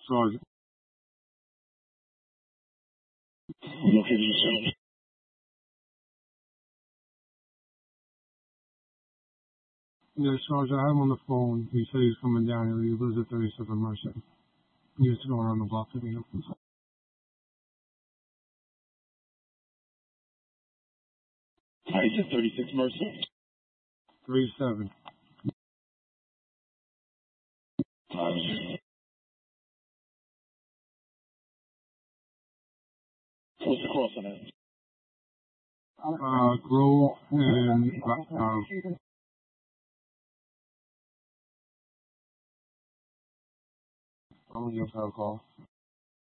Sergeant. Located yourself. Yeah, Sergeant, I have him on the phone. He said he's coming down here. He lives at 37 Mercer. He used to go around the block to meet him. I said 36 Mercer. 37. What's the cross on that? Grove and I'm gonna give her a call.